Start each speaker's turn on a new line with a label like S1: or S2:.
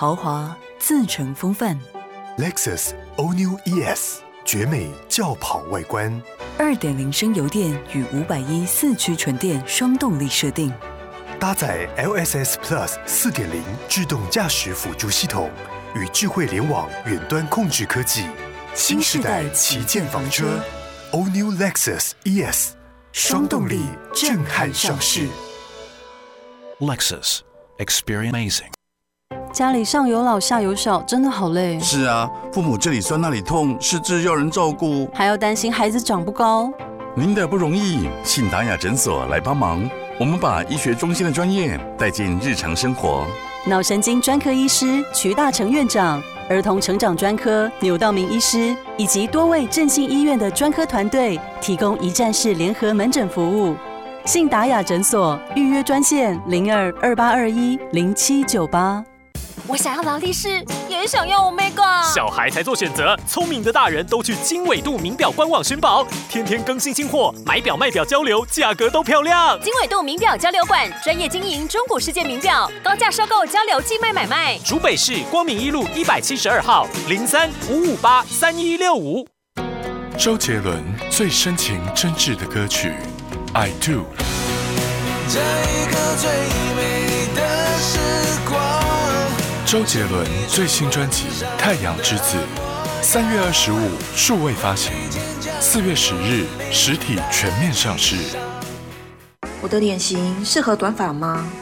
S1: 豪华，自成风范。
S2: Lexus All New ES 绝美轿跑外观
S1: ，2.0升油电与510四驱纯电双动力设定，
S2: 搭载 LSS Plus 4.0自动驾驶辅助系统与智慧联网远端控制科技，新时代旗舰房车 All New Lexus ES 双动力震撼上市。
S3: Lexus Experience Amazing。
S4: 家里上有老下有小，真的好累。
S5: 是啊，父母这里酸那里痛，失智要人照顾，
S4: 还要担心孩子长不高。
S5: 您的不容易，信达雅诊所来帮忙。我们把医学中心的专业带进日常生活。
S4: 脑神经专科医师瞿大成院长，儿童成长专科牛道明医师，以及多位振兴医院的专科团队，提供一站式联合门诊服务。信达雅诊所预约专线02-2821-0798。
S6: 我想要劳力士，也想要 Omega。
S7: 小孩才做选择，聪明的大人都去经纬度名表官网寻宝，天天更新新货，买表卖表交流，价格都漂亮。
S6: 经纬度名表交流馆专业经营中古世界名表，高价收购交流寄卖买卖。
S7: 竹北市光明一路172号03-558-3165。
S8: 周杰伦最深情真挚的歌曲《I Do》。
S9: 这一刻最美的时光。
S8: 周杰伦最新专辑《太阳之子》，3月25数位发行，4月10日实体全面上市。
S10: 我的脸型适合短发吗？